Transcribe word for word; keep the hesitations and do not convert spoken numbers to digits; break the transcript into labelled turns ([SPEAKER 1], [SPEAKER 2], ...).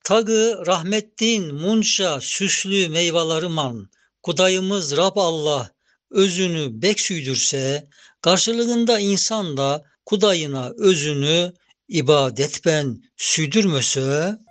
[SPEAKER 1] Tağı rahmettin munşa süslü meyvelarıman, Kudayımız Rab Allah özünü bek süydürse, karşılığında insan da Kudayına özünü ibadet ben süydürmöse,